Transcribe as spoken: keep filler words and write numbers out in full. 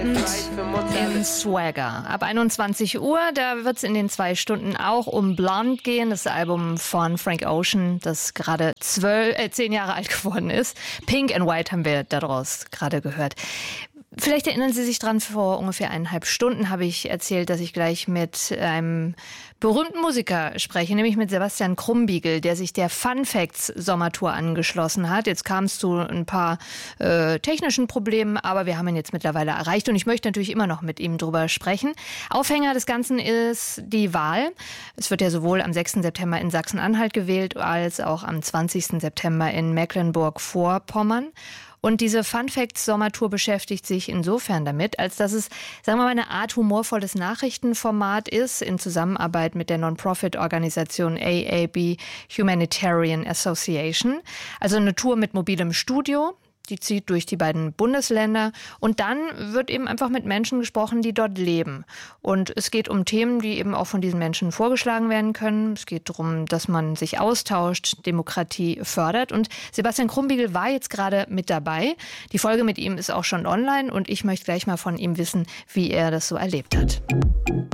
In Swagger. Ab einundzwanzig Uhr, da wird es in den zwei Stunden auch um Blonde gehen, das Album von Frank Ocean, das gerade zwölf, äh, zehn Jahre alt geworden ist. Pink and White haben wir daraus gerade gehört. Vielleicht erinnern Sie sich dran, vor ungefähr eineinhalb Stunden habe ich erzählt, dass ich gleich mit einem berühmten Musiker spreche, nämlich mit Sebastian Krumbiegel, der sich der Fun Facts Sommertour angeschlossen hat. Jetzt kam es zu ein paar äh, technischen Problemen, aber wir haben ihn jetzt mittlerweile erreicht und ich möchte natürlich immer noch mit ihm drüber sprechen. Aufhänger des Ganzen ist die Wahl. Es wird ja sowohl am sechsten September in Sachsen-Anhalt gewählt, als auch am zwanzigsten September in Mecklenburg-Vorpommern. Und diese Fun Facts Sommertour beschäftigt sich insofern damit, als dass es, sagen wir mal, eine Art humorvolles Nachrichtenformat ist, in Zusammenarbeit mit der Non-Profit-Organisation A A B Humanitarian Association. Also eine Tour mit mobilem Studio. Die zieht durch die beiden Bundesländer und dann wird eben einfach mit Menschen gesprochen, die dort leben. Und es geht um Themen, die eben auch von diesen Menschen vorgeschlagen werden können. Es geht darum, dass man sich austauscht, Demokratie fördert. Und Sebastian Krumbiegel war jetzt gerade mit dabei. Die Folge mit ihm ist auch schon online und ich möchte gleich mal von ihm wissen, wie er das so erlebt hat.